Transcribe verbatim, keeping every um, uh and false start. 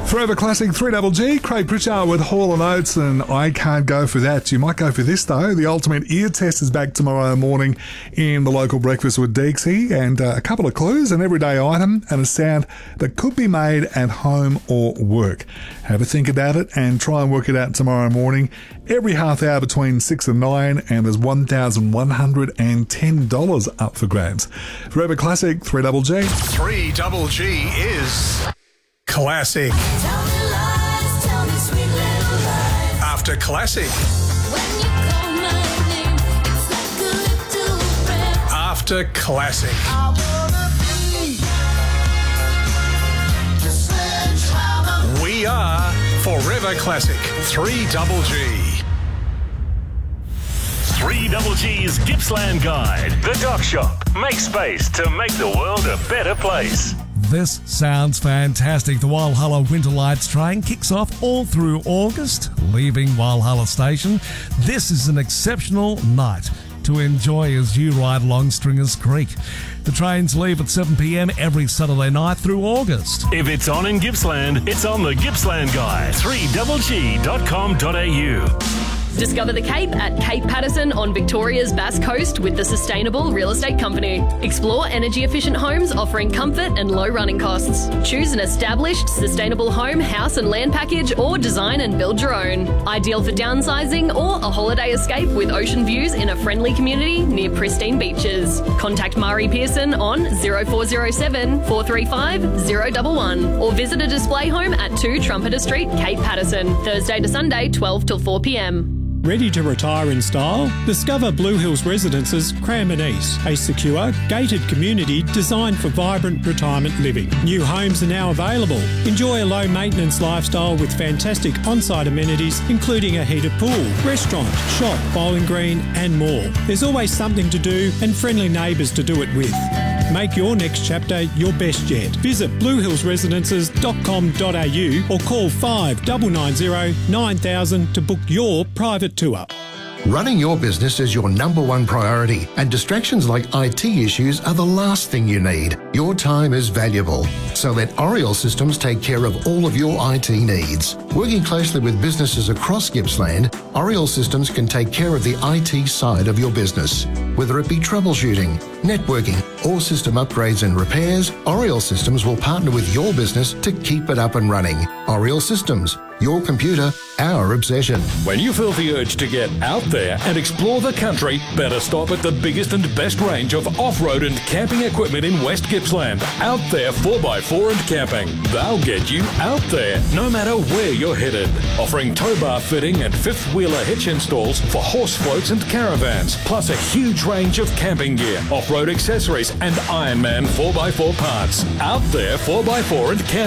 Forever Classic three Double G, Craig Pritchard with Hall and Oates, and I can't go for that. You might go for this though. The Ultimate Ear Test is back tomorrow morning in the local Breakfast with Deeksy, and uh, a couple of clues, an everyday item and a sound that could be made at home or work. Have a think about it and try and work it out tomorrow morning. Every half hour between six and nine, and there's one thousand one hundred ten dollars up for grabs. Forever Classic three Double G. three Double G is Classic. Tell me lies, tell me sweet little lies. After Classic. When you call my name, it's like a little prayer. After Classic. I wanna be the sledgehammer. We are Forever Classic three Double G. three Double G's Gippsland Guide. The Dock Shop. Make space to make the world a better place. This sounds fantastic. The Walhalla Winter Lights train kicks off all through August, leaving Walhalla Station. This is an exceptional night to enjoy as you ride along Stringers Creek. The trains leave at seven p.m. every Saturday night through August. If it's on in Gippsland, it's on the Gippsland Guide. three double g dot com dot a u. Discover the Cape at Cape Patterson on Victoria's Bass Coast with the Sustainable Real Estate Company. Explore energy-efficient homes offering comfort and low running costs. Choose an established, sustainable home, house and land package, or design and build your own. Ideal for downsizing or a holiday escape with ocean views in a friendly community near pristine beaches. Contact Mari Pearson on zero four zero seven, four three five, zero one one or visit a display home at two Trumpeter Street, Cape Patterson, Thursday to Sunday, twelve till four p.m. Ready to retire in style? Discover Blue Hills Residences Cranbourne East, a secure, gated community designed for vibrant retirement living. New homes are now available. Enjoy a low-maintenance lifestyle with fantastic on-site amenities, including a heated pool, restaurant, shop, bowling green, and more. There's always something to do and friendly neighbours to do it with. Make your next chapter your best yet. Visit blue hills residences dot com dot a u or call five nine nine zero, nine thousand to book your private tour. Running your business is your number one priority, and distractions like I T issues are the last thing you need. Your time is valuable, so let Oriel Systems take care of all of your I T needs. Working closely with businesses across Gippsland, Oriel Systems can take care of the I T side of your business. Whether it be troubleshooting, networking, or system upgrades and repairs, Oriel Systems will partner with your business to keep it up and running. Oriel Systems, your computer, our obsession. When you feel the urge to get out there and explore the country, better stop at the biggest and best range of off-road and camping equipment in West Gippsland. Out There four by four and Camping. They'll get you out there, no matter where you're headed. Offering tow bar fitting and fifth-wheeler hitch installs for horse floats and caravans, plus a huge range of camping gear, off-road accessories and Ironman four by four parts. Out There four by four and Camping.